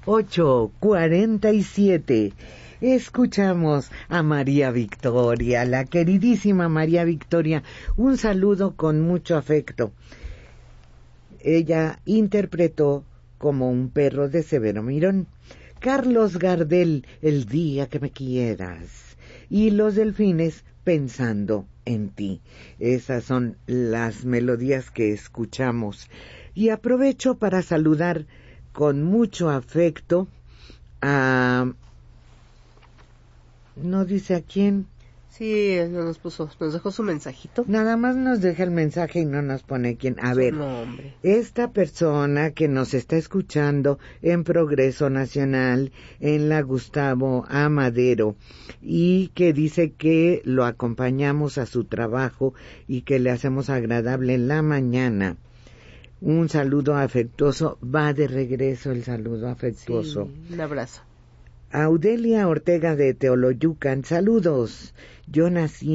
8:47. Escuchamos a María Victoria, la queridísima María Victoria. Un saludo con mucho afecto. Ella interpretó Como un perro de Severo Mirón. Carlos Gardel, El día que me quieras. Y Los Delfines, Pensando en ti. Esas son las melodías que escuchamos. Y aprovecho para saludar con mucho afecto a... ¿No dice a quién? Sí, nos dejó su mensajito. Nada más nos deja el mensaje y no nos pone quién. A ver, nombre. Esta persona que nos está escuchando en Progreso Nacional, en la Gustavo A. Madero, y que dice que lo acompañamos a su trabajo y que le hacemos agradable en la mañana. Un saludo afectuoso. Va de regreso el saludo afectuoso. Sí, un abrazo. Audelia Ortega de Teoloyucan, saludos. Yo nací